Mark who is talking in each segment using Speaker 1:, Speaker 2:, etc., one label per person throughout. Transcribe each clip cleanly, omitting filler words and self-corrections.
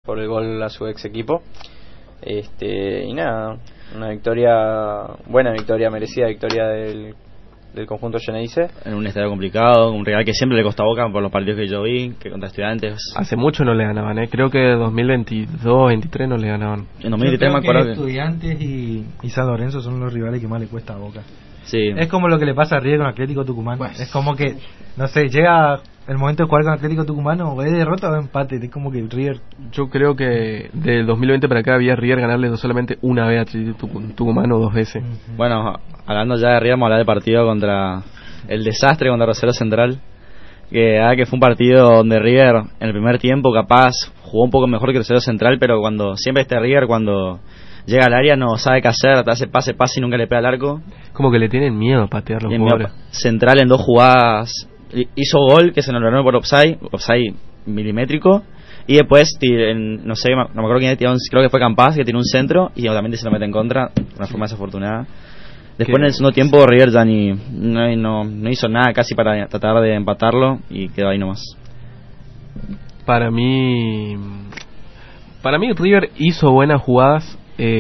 Speaker 1: por el gol a su ex equipo. Y nada, una buena victoria, merecida victoria del conjunto Geneise.
Speaker 2: En un estadio complicado, un rival que siempre le costó a Boca por los partidos que yo vi, que contra Estudiantes.
Speaker 3: Hace mucho no le ganaban, creo que 2022-23 no le ganaban.
Speaker 2: En 2023 me acuerdo que
Speaker 4: Estudiantes y San Lorenzo son los rivales que más le cuesta a Boca.
Speaker 2: Sí.
Speaker 4: Es como lo que le pasa a River con Atlético Tucumán. Pues, es como que, no sé, llega el momento de jugar con Atlético Tucumán, o es derrota o empate. Es como que River...
Speaker 3: Yo creo que del 2020 para acá había River ganarle no solamente una vez a Atlético Tucumán o 2 veces.
Speaker 2: Bueno, hablando ya de River, vamos a hablar del partido contra el desastre contra Rosario Central. Que fue un partido donde River en el primer tiempo capaz jugó un poco mejor que Rosario Central, pero siempre River cuando llega al área no sabe qué hacer, te hace pase y nunca le pega al arco.
Speaker 3: Como que le tienen miedo a patear los jugadores.
Speaker 2: Central en 2 jugadas hizo gol que se nos ganó por offside milimétrico, y después no me acuerdo quién tiró, creo que fue Campas, que tiene un centro y obviamente se lo mete en contra de una forma desafortunada. Después en el segundo tiempo River ya no hizo nada casi para tratar de empatarlo y quedó ahí nomás.
Speaker 3: Para mí River hizo buenas jugadas,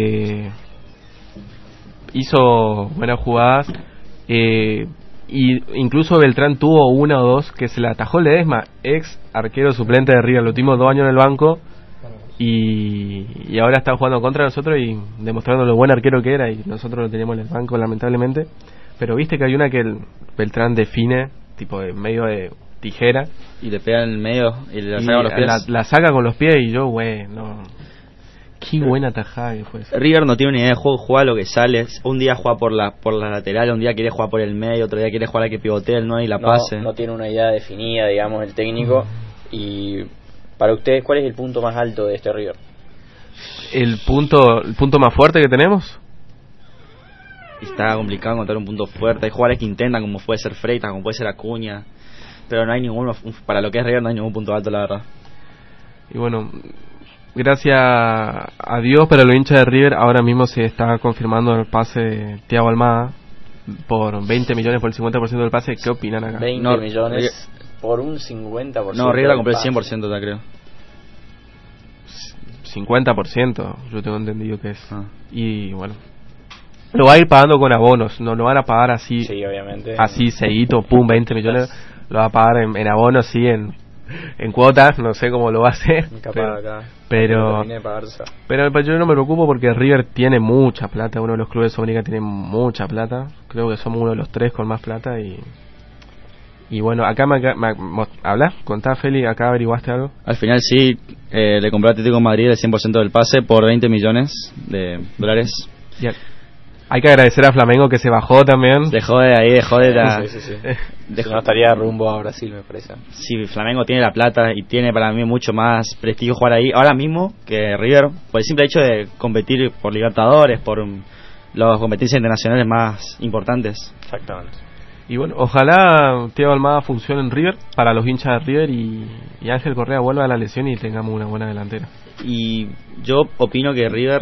Speaker 3: y incluso Beltrán tuvo 1 o 2 que se la atajó Ledesma, ex arquero suplente de River. Lo tuvimos 2 años en el banco y ahora está jugando contra nosotros y demostrando lo buen arquero que era, y nosotros lo teníamos en el banco lamentablemente. Pero viste que hay una que el Beltrán define tipo de medio de tijera
Speaker 2: y le pega en el medio y la saca con los pies.
Speaker 3: La saca con los pies y yo, no. Qué buena tajada que fue eso.
Speaker 2: River no tiene ni idea de juego, juega lo que sale. Un día juega por la lateral, un día quiere jugar por el medio, otro día quiere jugar a que pivotee el 9 y la pase.
Speaker 1: No tiene una idea definida, digamos, el técnico. Y para ustedes, ¿cuál es el punto más alto de este River?
Speaker 3: El punto más fuerte que tenemos.
Speaker 2: Está complicado encontrar un punto fuerte. Hay jugadores que intentan, como puede ser Freitas, como puede ser Acuña, pero no hay ninguno, para lo que es River no hay ningún punto alto, la verdad.
Speaker 3: Y bueno, gracias a Dios, para los hinchas de River ahora mismo se está confirmando el pase de Thiago Almada por 20 millones por el 50% del pase. ¿Qué opinan acá?
Speaker 1: 20 millones por un 50%.
Speaker 2: No, River la compró el 100% ya, creo.
Speaker 3: 50% yo tengo entendido que es. Y bueno, lo va a ir pagando con abonos, no lo van a pagar así.
Speaker 1: Sí, obviamente.
Speaker 3: Así seguito, 20 millones lo va a pagar en abonos, sí, en cuotas, no sé cómo lo va a hacer. Pero yo no me preocupo porque River tiene mucha plata, uno de los clubes de Sudamérica tiene mucha plata. Creo que somos uno de los 3 con más plata y bueno, acá ¿hablas? Contá, Feli, acá averiguaste algo.
Speaker 2: Al final sí, le compró a Atlético de Madrid el 100% del pase por 20 millones de dólares.
Speaker 3: Hay que agradecer a Flamengo que se bajó también.
Speaker 2: Dejó de
Speaker 1: Sí. No estaría rumbo a Brasil, me parece.
Speaker 2: Sí, Flamengo tiene la plata y tiene para mí mucho más prestigio jugar ahí ahora mismo que River, por el simple hecho de competir por Libertadores, por las competencias internacionales más importantes.
Speaker 1: Exactamente.
Speaker 3: Y bueno, ojalá Thiago Almada funcione en River, para los hinchas de River, y Ángel Correa vuelva a la lesión y tengamos una buena delantera.
Speaker 2: Y yo opino que River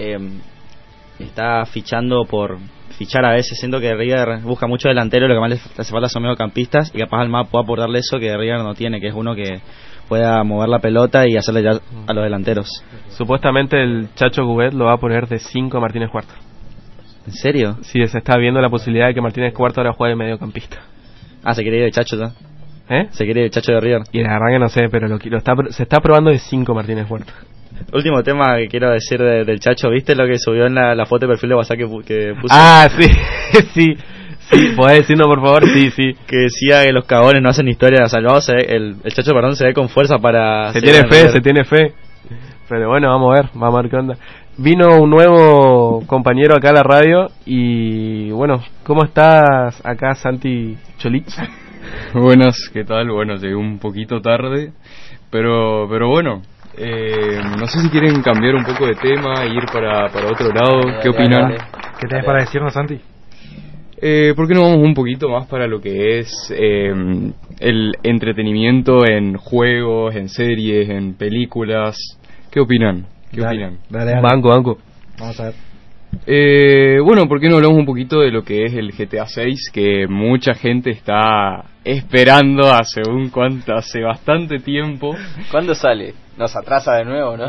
Speaker 2: está fichando por fichar a veces. Siento que River busca mucho delantero, lo que más le hace falta son mediocampistas, y capaz Almada pueda aportarle eso que River no tiene, que es uno que pueda mover la pelota y hacerle ya a los delanteros.
Speaker 3: Supuestamente el Chacho Gubet lo va a poner de 5 a Martínez Cuarta.
Speaker 2: ¿En serio?
Speaker 3: Sí, se está viendo la posibilidad de que Martínez Cuarta ahora juegue de mediocampista.
Speaker 2: Se quiere ir de Chacho ya. Se quiere ir de Chacho de River.
Speaker 3: Y la verdad que no sé, pero se está probando de 5 Martínez Cuarta.
Speaker 2: Último tema que quiero decir del Chacho. ¿Viste lo que subió en la foto de perfil de WhatsApp que puso?
Speaker 3: Sí, ¿podés decirnos por favor? Sí.
Speaker 2: Que decía que los cagones no hacen historia. Salvados, el Chacho, se ve con fuerza para...
Speaker 3: Se tiene fe. Pero bueno, vamos a ver qué onda. Vino un nuevo compañero acá a la radio y bueno, ¿cómo estás acá, Santi Cholich?
Speaker 5: Buenas, ¿qué tal? Bueno, llegué un poquito tarde, pero bueno, no sé si quieren cambiar un poco de tema, ir para otro lado. ¿Qué opinan?
Speaker 4: ¿Qué tenés para decirnos, Santi?
Speaker 5: ¿Por qué no vamos un poquito más para lo que es el entretenimiento en juegos, en series, en películas? ¿Qué opinan?
Speaker 4: Dale.
Speaker 3: Banco.
Speaker 4: Vamos a ver.
Speaker 5: Bueno, ¿por qué no hablamos un poquito de lo que es el GTA 6? Que mucha gente está esperando hace bastante tiempo.
Speaker 1: ¿Cuándo sale? Nos atrasa de nuevo, ¿no?